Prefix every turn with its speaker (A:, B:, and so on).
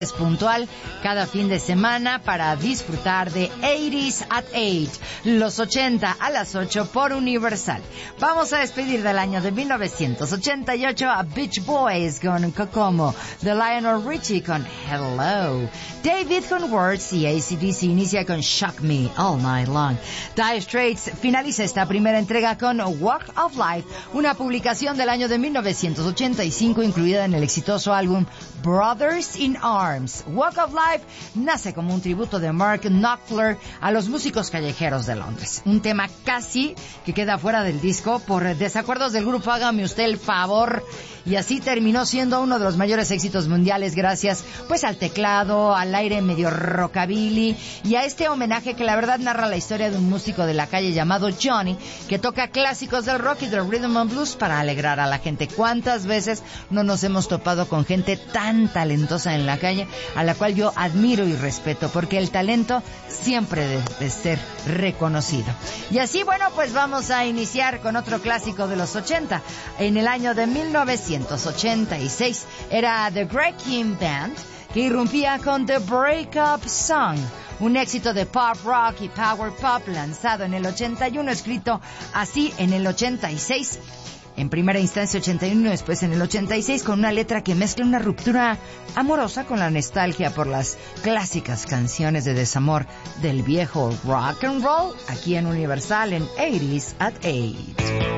A: Es puntual cada fin de semana para disfrutar de 80s at 8, los 80 a las 8 por Universal. Vamos a despedir del año de 1988 a Beach Boys con Kokomo, de Lionel Richie con Hello, David con Words y AC/DC inicia con Shock Me All Night Long. Dire Straits finaliza esta primera entrega con Walk of Life, una publicación del año de 1985 incluida en el exitoso álbum Brothers in Arms. Walk of Life nace como un tributo de Mark Knopfler a los músicos callejeros de Londres. Un tema casi que queda fuera del disco por desacuerdos del grupo, hágame usted el favor. Y así terminó siendo uno de los mayores éxitos mundiales gracias pues al teclado, al aire medio rockabilly y a este homenaje que la verdad narra la historia de un músico de la calle llamado Johnny que toca clásicos del rock y del rhythm and blues para alegrar a la gente. ¿Cuántas veces no nos hemos topado con gente tan talentosa en la calle a la cual yo admiro y respeto porque el talento siempre debe ser reconocido? Y así, bueno, pues vamos a iniciar con otro clásico de los 80. En el año de 1986 era The Greg King Band que irrumpía con The Breakup Song, un éxito de pop rock y power pop lanzado en el 81, escrito así en el 86. En primera instancia 81, después en el 86, con una letra que mezcla una ruptura amorosa con la nostalgia por las clásicas canciones de desamor del viejo rock and roll, aquí en Universal en 80s at 8.